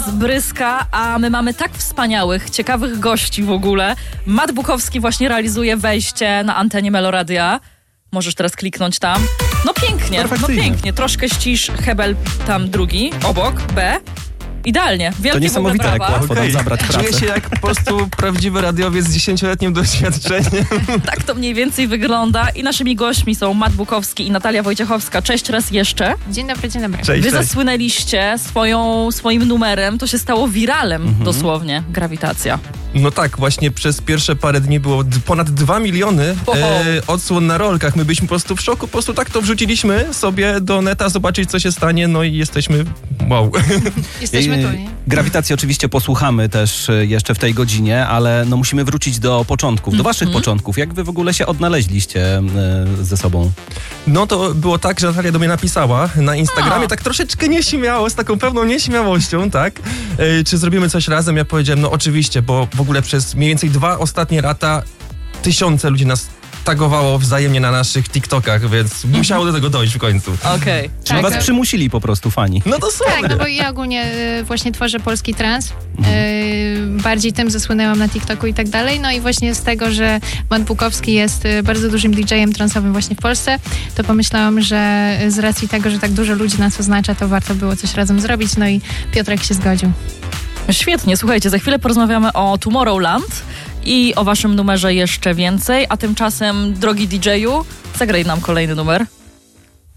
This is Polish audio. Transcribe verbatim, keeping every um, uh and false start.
bryska, a my mamy tak wspaniałych, ciekawych gości w ogóle. Matt Bukowski właśnie realizuje wejście na antenie Meloradia. Możesz teraz kliknąć tam. No pięknie, no pięknie. Troszkę ścisz, Hebel tam drugi, obok, B. Idealnie. Wielkie to niesamowite, jak łatwo okay. zabrać pracę. Czuję się jak po prostu prawdziwy radiowiec z dziesięcioletnim doświadczeniem. Tak to mniej więcej wygląda. I naszymi gośćmi są Matt Bukowski i Natalia Wojciechowska. Cześć raz jeszcze. Dzień dobry, dzień dobry. Cześć, Wy cześć. zasłynęliście swoją, swoim numerem. To się stało wiralem mhm. dosłownie. Grawitacja. No tak, właśnie przez pierwsze parę dni było d- ponad dwa miliony e, odsłon na rolkach. My byliśmy po prostu w szoku. Po prostu tak to wrzuciliśmy sobie do neta, zobaczyć co się stanie. No i jesteśmy... Wow. Jesteśmy tu, nie? Grawitacji oczywiście posłuchamy też jeszcze w tej godzinie, ale no musimy wrócić do początków, do waszych mm-hmm. początków. Jak wy w ogóle się odnaleźliście y, ze sobą? No to było tak, że Natalia do mnie napisała na Instagramie, A. tak troszeczkę nieśmiało, z taką pewną nieśmiałością, tak? Y, czy zrobimy coś razem? Ja powiedziałem, no oczywiście, bo w ogóle przez mniej więcej dwa ostatnie lata tysiące ludzi nas tagowało wzajemnie na naszych TikTokach, więc musiało do tego dojść w końcu. Okej. Okay. Czyli tak, was przymusili po prostu fani. No dosłownie. Tak, no bo ja ogólnie y, właśnie tworzę polski trans. Y, bardziej tym zasłynęłam na TikToku i tak dalej. No i właśnie z tego, że Matt Bukowski jest y, bardzo dużym D J-em transowym właśnie w Polsce, to pomyślałam, że z racji tego, że tak dużo ludzi nas oznacza, to warto było coś razem zrobić. No i Piotrek się zgodził. Świetnie, słuchajcie, za chwilę porozmawiamy o Tomorrowland i o waszym numerze jeszcze więcej, a tymczasem, drogi D J-u, zagraj nam kolejny numer.